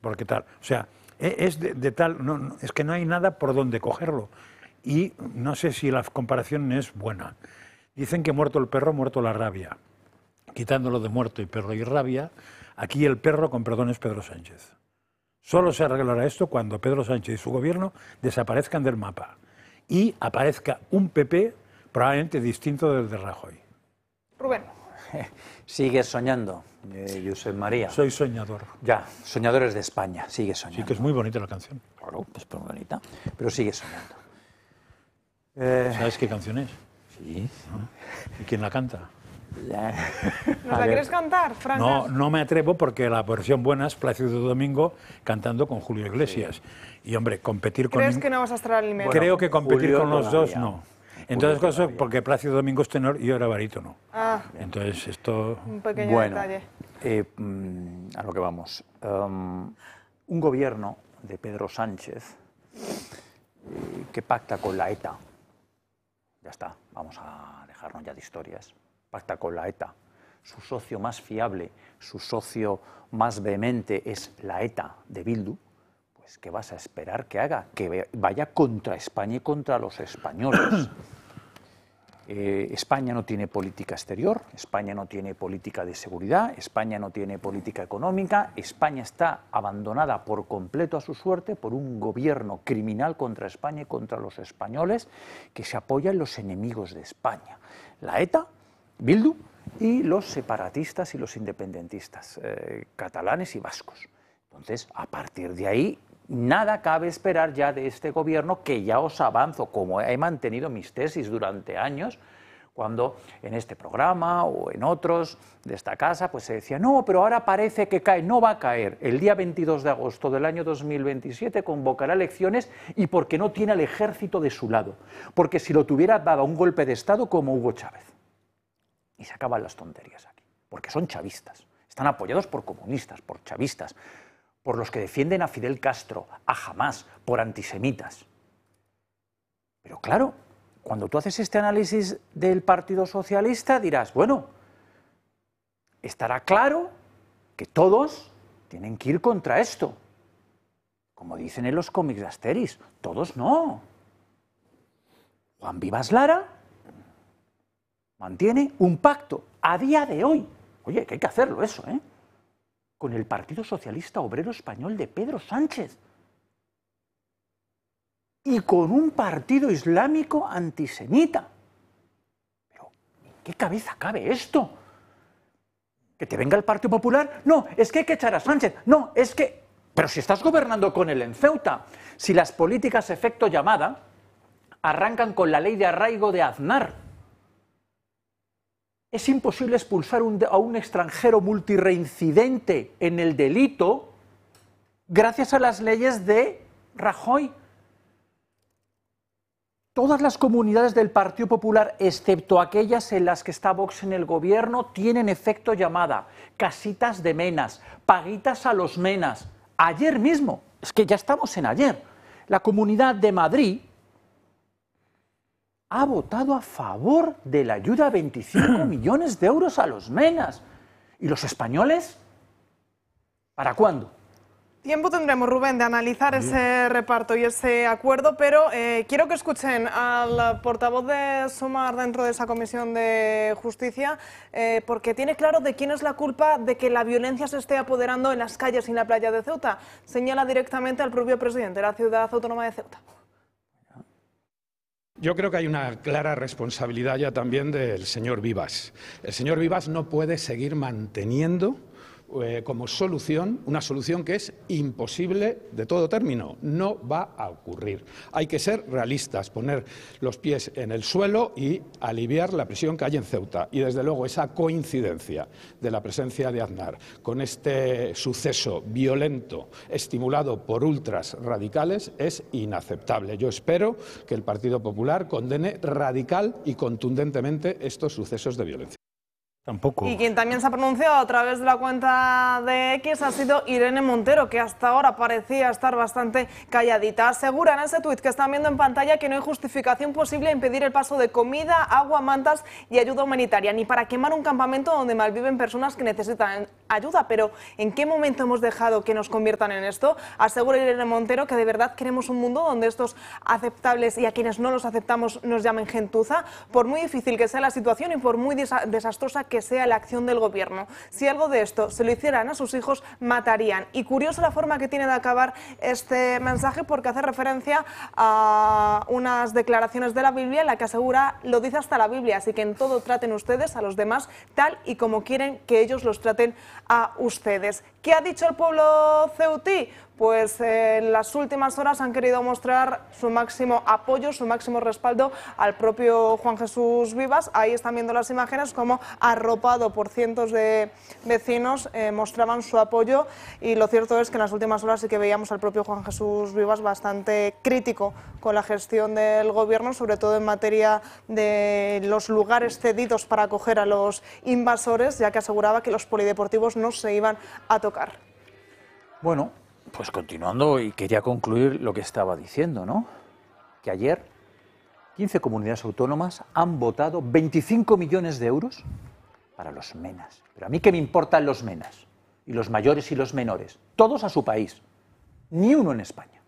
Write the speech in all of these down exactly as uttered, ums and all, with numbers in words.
porque tal. O sea, es de, de tal, no, no, es que no hay nada por donde cogerlo. Y no sé si la comparación es buena. Dicen que muerto el perro, muerto la rabia. Quitándolo de muerto y perro y rabia, aquí el perro, con perdón, es Pedro Sánchez. Solo se arreglará esto cuando Pedro Sánchez y su gobierno desaparezcan del mapa y aparezca un P P probablemente distinto del de Rajoy. Rubén. Sigues soñando, eh, Josep María. Soy soñador. Ya, soñadores de España, sigues soñando. Sí, que es muy bonita la canción. Claro, es muy bonita, pero sigues soñando. Eh... ¿Sabes qué canción es? Sí. ¿No? ¿Y quién la canta? ¿Nos la quieres cantar, Fran? No, no me atrevo porque la versión buena es Plácido Domingo cantando con Julio Iglesias. Sí. Y, hombre, competir con... ¿Crees que no vas a estar al nivel? Creo que competir Julio con los todavía. dos, no. Entonces, cosas, porque Plácido Domingo es tenor y yo era barítono. Ah, entonces, esto... Un pequeño bueno, detalle. Eh, a lo que vamos. Um, un gobierno de Pedro Sánchez eh, que pacta con la ETA. Ya está, vamos a dejarnos ya de historias. Pacta con la ETA. Su socio más fiable, su socio más vehemente es la ETA de Bildu. Pues, ¿qué vas a esperar que haga? Que vaya contra España y contra los españoles. Eh, España no tiene política exterior, España no tiene política de seguridad, España no tiene política económica, España está abandonada por completo a su suerte por un gobierno criminal contra España y contra los españoles que se apoya en los enemigos de España, la ETA, Bildu y los separatistas y los independentistas, eh, catalanes y vascos. Entonces, a partir de ahí, nada cabe esperar ya de este gobierno, que ya os avanzo, como he mantenido mis tesis durante años, cuando en este programa o en otros de esta casa pues se decía, no, pero ahora parece que cae. No va a caer. El día veintidós de agosto del año dos mil veintisiete convocará elecciones, y porque no tiene al ejército de su lado. Porque si lo tuviera, daba un golpe de Estado como Hugo Chávez. Y se acaban las tonterías aquí, porque son chavistas. Están apoyados por comunistas, por chavistas, por los que defienden a Fidel Castro, a Hamás, por antisemitas. Pero claro, cuando tú haces este análisis del Partido Socialista dirás, bueno, estará claro que todos tienen que ir contra esto. Como dicen en los cómics de Asterix, todos no. Juan Vivas Lara mantiene un pacto a día de hoy. Oye, que hay que hacerlo eso, ¿eh? Con el Partido Socialista Obrero Español de Pedro Sánchez y con un partido islámico antisemita. Pero, ¿en qué cabeza cabe esto? ¿Que te venga el Partido Popular? No, es que hay que echar a Sánchez. No, es que... Pero si estás gobernando con él en Ceuta, si las políticas efecto llamada arrancan con la ley de arraigo de Aznar, es imposible expulsar un, a un extranjero multireincidente en el delito gracias a las leyes de Rajoy. Todas las comunidades del Partido Popular, excepto aquellas en las que está Vox en el gobierno, tienen efecto llamada. Casitas de menas, paguitas a los menas. Ayer mismo, es que ya estamos en ayer, la Comunidad de Madrid ha votado a favor de la ayuda a veinticinco millones de euros a los menas. ¿Y los españoles? ¿Para cuándo? Tiempo tendremos, Rubén, de analizar ese reparto y ese acuerdo, pero eh, quiero que escuchen al portavoz de Sumar dentro de esa Comisión de Justicia, eh, porque tiene claro de quién es la culpa de que la violencia se esté apoderando en las calles y en la playa de Ceuta. Señala directamente al propio presidente de la ciudad autónoma de Ceuta. Yo creo que hay una clara responsabilidad ya también del señor Vivas. El señor Vivas no puede seguir manteniendo eh, como solución una solución que es imposible de todo término. No va a ocurrir. Hay que ser realistas, poner los pies en el suelo y aliviar la presión que hay en Ceuta. Y desde luego esa coincidencia de la presencia de Aznar con este suceso violento estimulado por ultras radicales es inaceptable. Yo espero que el Partido Popular condene radical y contundentemente estos sucesos de violencia. Tampoco. Y quien también se ha pronunciado a través de la cuenta de X ha sido Irene Montero, que hasta ahora parecía estar bastante calladita. Asegura en ese tuit que están viendo en pantalla que no hay justificación posible a impedir el paso de comida, agua, mantas y ayuda humanitaria, ni para quemar un campamento donde malviven personas que necesitan ayuda. Pero ¿en qué momento hemos dejado que nos conviertan en esto? Asegura Irene Montero que de verdad queremos un mundo donde estos aceptables y a quienes no los aceptamos nos llamen gentuza, por muy difícil que sea la situación y por muy desa desastrosa que sea la acción del gobierno. Si algo de esto se lo hicieran a sus hijos, matarían. Y curiosa la forma que tiene de acabar este mensaje, porque hace referencia a unas declaraciones de la Biblia en la que asegura, lo dice hasta la Biblia, así que en todo traten ustedes a los demás tal y como quieren que ellos los traten a ustedes. ¿Qué ha dicho el pueblo ceutí? Pues eh, en las últimas horas han querido mostrar su máximo apoyo, su máximo respaldo al propio Juan Jesús Vivas. Ahí están viendo las imágenes como, arropado por cientos de vecinos, eh, mostraban su apoyo, y lo cierto es que en las últimas horas sí que veíamos al propio Juan Jesús Vivas bastante crítico con la gestión del gobierno, sobre todo en materia de los lugares cedidos para acoger a los invasores, ya que aseguraba que los polideportivos no se iban a tocar. Bueno, pues continuando, y quería concluir lo que estaba diciendo, ¿no? Que ayer quince comunidades autónomas han votado veinticinco millones de euros para los menas. Pero a mí qué me importan los menas, y los mayores y los menores, todos a su país, ni uno en España.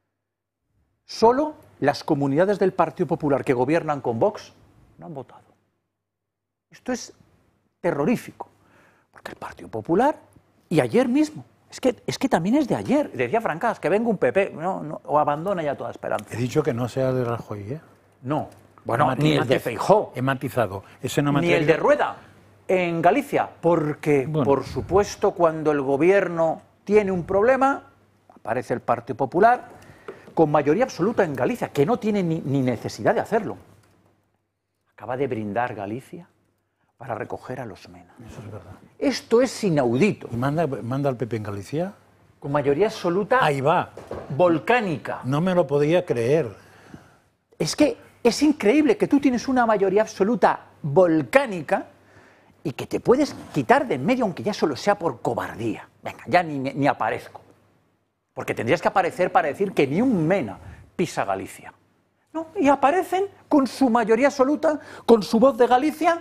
Solo las comunidades del Partido Popular que gobiernan con Vox no han votado. Esto es terrorífico, porque el Partido Popular, y ayer mismo, Es que, es que también es de ayer. Decía Francas, que venga un P P, no, no, o abandona ya toda esperanza. He dicho que no sea de Rajoy, ¿eh? No, bueno, He ni el de matiz- Feijóo, He matizado. Ese no ni el de Rueda, en Galicia, porque, Bueno. por supuesto, cuando el gobierno tiene un problema, aparece el Partido Popular, con mayoría absoluta en Galicia, que no tiene ni, ni necesidad de hacerlo. Acaba de brindar Galicia para recoger a los menas. Eso es verdad. Esto es inaudito. ¿Y manda, manda al P P en Galicia? Con mayoría absoluta Ahí va. volcánica. No me lo podía creer. Es que es increíble que tú tienes una mayoría absoluta volcánica y que te puedes quitar de en medio, aunque ya solo sea por cobardía. Venga, ya ni, ni aparezco. Porque tendrías que aparecer para decir que ni un mena pisa Galicia. ¿No? Y aparecen con su mayoría absoluta, con su Voz de Galicia,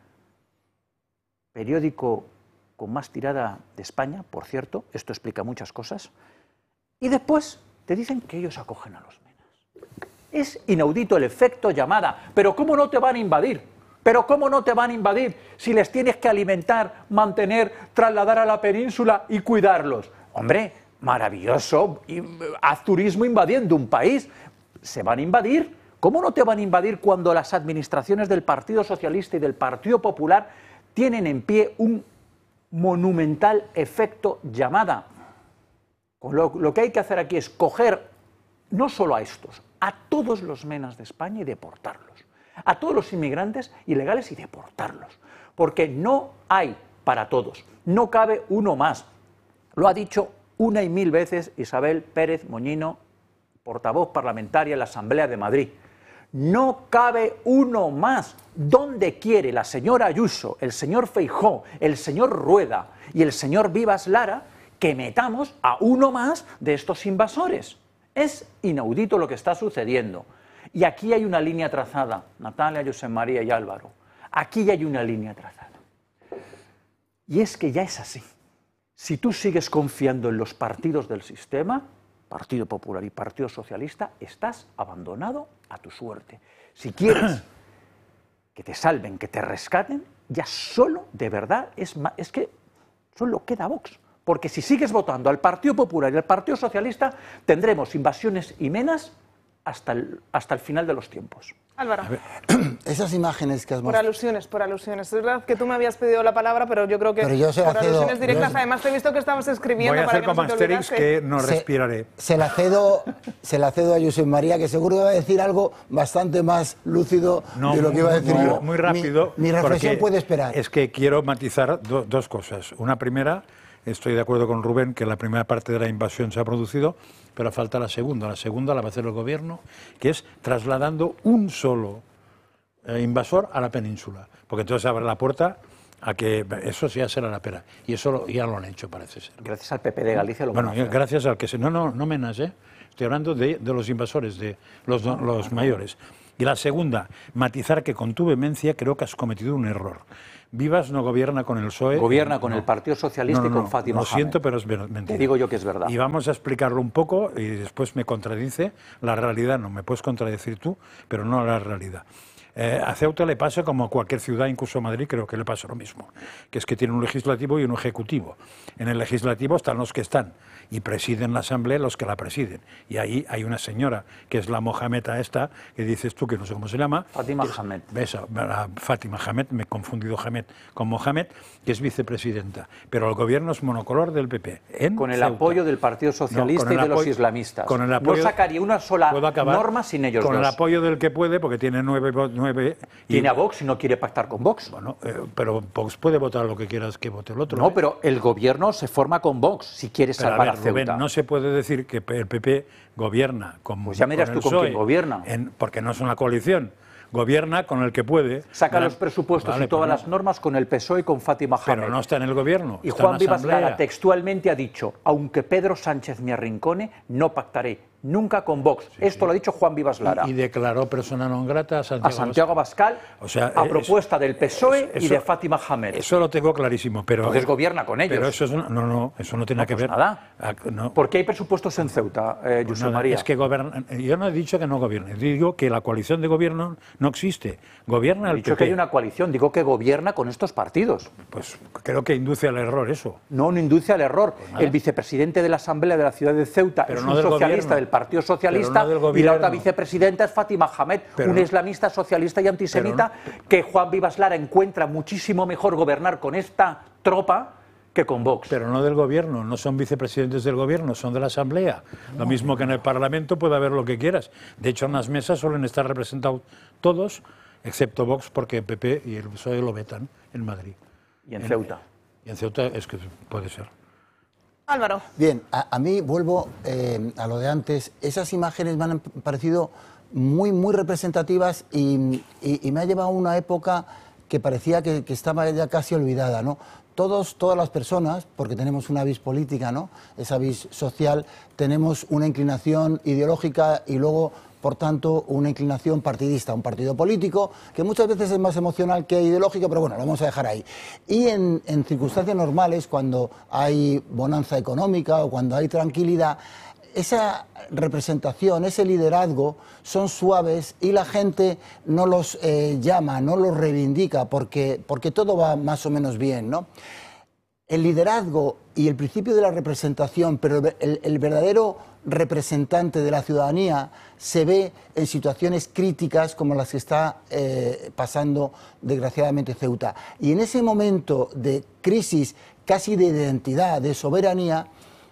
periódico con más tirada de España, por cierto, esto explica muchas cosas, y después te dicen que ellos acogen a los menas. Es inaudito el efecto llamada. Pero ¿cómo no te van a invadir? ¿Pero cómo no te van a invadir si les tienes que alimentar, mantener, trasladar a la península y cuidarlos? Hombre, maravilloso, y haz turismo invadiendo un país. ¿Se van a invadir? ¿Cómo no te van a invadir cuando las administraciones del Partido Socialista y del Partido Popular tienen en pie un monumental efecto llamada? Lo, lo que hay que hacer aquí es coger no solo a estos, a todos los menas de España y deportarlos, a todos los inmigrantes ilegales y deportarlos, porque no hay para todos, no cabe uno más. Lo ha dicho una y mil veces Isabel Pérez Moñino, portavoz parlamentaria en la Asamblea de Madrid. No cabe uno más. ¿Dónde quiere la señora Ayuso, el señor Feijóo, el señor Rueda y el señor Vivas Lara que metamos a uno más de estos invasores? Es inaudito lo que está sucediendo. Y aquí hay una línea trazada, Natalia, José María y Álvaro. Aquí ya hay una línea trazada. Y es que ya es así. Si tú sigues confiando en los partidos del sistema, Partido Popular y Partido Socialista, estás abandonado a tu suerte. Si quieres que te salven, que te rescaten, ya solo, de verdad, es, es que solo queda Vox. Porque si sigues votando al Partido Popular y al Partido Socialista, tendremos invasiones y menas hasta el, hasta el final de los tiempos. Álvaro. Esas imágenes que has Por mostrado... alusiones, por alusiones. Es verdad que tú me habías pedido la palabra, pero yo creo que Pero yo se la por cedo- alusiones directas. yo- Además, te he visto que estabas escribiendo Voy a para hacer que no como se te Asterix, olvidase. que no Se- respiraré. Se la cedo, se la cedo a Josep María, que seguro que va a decir algo bastante más lúcido No, de lo que iba a decir muy, yo. muy rápido. Mi, mi reflexión porque puede esperar. Es que quiero matizar do- dos cosas. Una primera, estoy de acuerdo con Rubén que la primera parte de la invasión se ha producido, pero falta la segunda. La segunda la va a hacer el gobierno, que es trasladando un solo eh, invasor a la península. Porque entonces abre la puerta a que eso ya será la pera. Y eso lo, ya lo han hecho, parece ser. Gracias al P P de Galicia lo Bueno, van a hacer. gracias al que se... No, no, no menas, ¿eh? Estoy hablando de, de los invasores, de los, los mayores. Y la segunda, matizar que con tu vehemencia creo que has cometido un error. Vivas no gobierna con el P S O E. Gobierna con no. el Partido Socialista no, no, y con no, Fátima Lo siento, Hamed. pero es mentira. Te digo yo que es verdad. Y vamos a explicarlo un poco y después me contradice. La realidad no me puedes contradecir tú, pero no la realidad. Eh, a Ceuta le pasa como a cualquier ciudad, incluso a Madrid, creo que le pasa lo mismo, que es que tiene un legislativo y un ejecutivo. En el legislativo están los que están y presiden la asamblea los que la presiden. Y ahí hay una señora, que es la Mohameda esta, que dices tú, que no sé cómo se llama. Fátima Hamed. Ves, Fátima Hamed, me he confundido Hamed con Mohamed, que es vicepresidenta. Pero el gobierno es monocolor del P P. En Con el Ceuta. apoyo del Partido Socialista No, y de apoyo, los islamistas. Con el apoyo, no sacaría una sola ¿puedo acabar? norma sin ellos Con dos. el apoyo del que puede, porque tiene nueve votos. Nueve, y, Tiene a Vox y no quiere pactar con Vox. Bueno, eh, pero Vox puede votar lo que quieras que vote el otro. No, ¿eh? pero el gobierno se forma con Vox si quiere Pero, salvar a a, ver, Ceuta. Rubén, no se puede decir que el P P gobierna con, Pues ya me dirás con tú el con P S O E, quién gobierna. en- porque no es una coalición. Gobierna con el que puede. Saca Gran- los presupuestos Vale, y todas pues no. las normas con el P S O E y con Fátima Hamed. Pero no está en el gobierno. Y está Juan en Vivas asamblea. Lara textualmente ha dicho, aunque Pedro Sánchez me arrincone, no pactaré nunca con Vox. Esto lo ha dicho Juan Vivas Lara. Y, y declaró persona non grata a Santiago, a Santiago Abascal, O sea, a es- propuesta del P S O E y eso- de Fátima Hamed. Eso lo tengo clarísimo, pero... Entonces gobierna con ellos. Pero eso es una- no, no, eso no tiene No, que pues ver. nada. Ah, no. ¿Por qué hay presupuestos en Ceuta, eh, Pues Josep nada, María? es que goberna, yo no he dicho que no gobierne, digo que la coalición de gobierno no existe. Gobierna He el dicho P P. que hay una coalición, digo que gobierna con estos partidos. Pues creo que induce al error eso. No, no induce al error. nada. el vicepresidente de la Asamblea de la ciudad de Ceuta Pero es no un del socialista gobierno. del Partido Socialista Pero no del y la gobierno. otra vicepresidenta es Fátima Hamed, Pero un no. islamista socialista y antisemita Pero que Juan Vivas Lara encuentra muchísimo mejor gobernar con esta tropa que con Vox. Pero no del gobierno, no son vicepresidentes del gobierno, son de la Asamblea. Lo mismo que en el Parlamento puede haber lo que quieras. De hecho, en las mesas suelen estar representados todos, excepto Vox, porque el P P y el P S O E lo vetan en Madrid. y en Ceuta. Y en Ceuta es que puede ser. Álvaro. Bien, a, a mí vuelvo eh, a lo de antes. Esas imágenes me han parecido muy, muy representativas y, y- y me ha llevado a una época que parecía que, que estaba ya casi olvidada, ¿no? Todos, todas las personas, porque tenemos una vis política, ¿no? Esa vis social, tenemos una inclinación ideológica y luego, por tanto, una inclinación partidista, un partido político que muchas veces es más emocional que ideológico, pero bueno, lo vamos a dejar ahí. Y en, en circunstancias normales, cuando hay bonanza económica o cuando hay tranquilidad, esa representación, ese liderazgo son suaves y la gente no los eh, llama, no los reivindica porque, porque todo va más o menos bien, ¿no? El liderazgo y el principio de la representación, pero el, el verdadero representante de la ciudadanía se ve en situaciones críticas como las que está eh, pasando desgraciadamente Ceuta. Y en ese momento de crisis casi de identidad, de soberanía,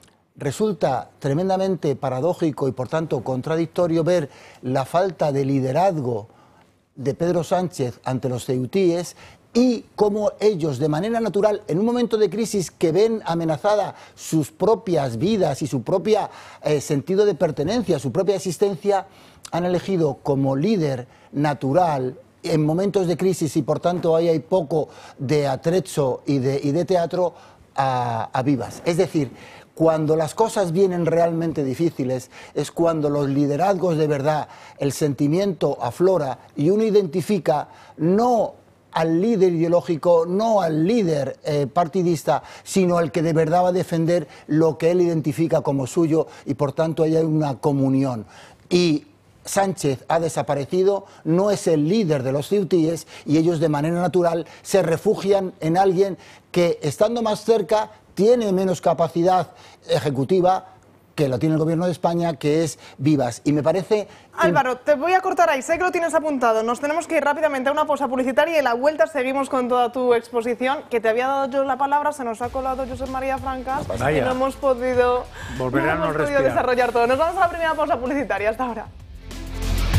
resulta tremendamente paradójico y por tanto contradictorio ver la falta de liderazgo de Pedro Sánchez ante los ceutíes y cómo ellos, de manera natural, en un momento de crisis que ven amenazada sus propias vidas y su propio eh, sentido de pertenencia, su propia existencia, han elegido como líder natural en momentos de crisis y por tanto ahí hay poco de atrezzo y de, y de teatro a, a Vivas. Es decir, cuando las cosas vienen realmente difíciles es cuando los liderazgos de verdad, el sentimiento aflora y uno identifica no al líder ideológico, no al líder eh, partidista, sino al que de verdad va a defender lo que él identifica como suyo y por tanto hay una comunión. Y Sánchez ha desaparecido, no es el líder de los ceutíes y ellos de manera natural se refugian en alguien que estando más cerca tiene menos capacidad ejecutiva que la tiene el gobierno de España, que es Vivas. Y me parece... Álvaro, te voy a cortar ahí, sé que lo tienes apuntado. Nos tenemos que ir rápidamente a una pausa publicitaria y en la vuelta seguimos con toda tu exposición, que te había dado yo la palabra, se nos ha colado Josep María Francas y Vaya. no hemos podido, Volveré a no no hemos podido respirar. desarrollar todo. Nos vamos a la primera pausa publicitaria, hasta ahora.